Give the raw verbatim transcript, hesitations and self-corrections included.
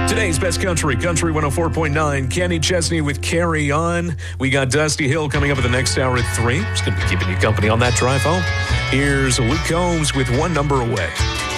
Today's Best Country, Country one oh four point nine. Kenny Chesney with Carry On. We got Dusty Hill coming up in the next hour at three. He's going to be keeping you company on that drive home. Here's Luke Combs with One Number Away.